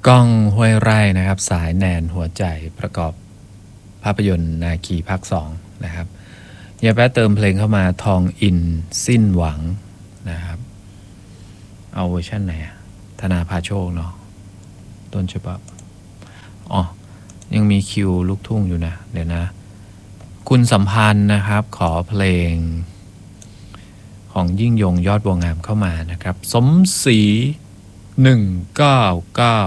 ก้องห้วยไร่นะครับสายแนนหัวใจประกอบภาพยนตร์นาคีภาค2นะครับเฮียแป๊ะเติมเพลงเข้ามาทองอินสิ้นหวังนะครับเอาเวอร์ชันไหนธนาภาโชคเนาะต้นฉบับยังมีคิวลูกทุ่งอยู่นะเดี๋ยวนะคุณสัมพันธ์นะครับขอเพลงของยิ่งยงยอดบัวงามเข้ามานะครับสมศรี199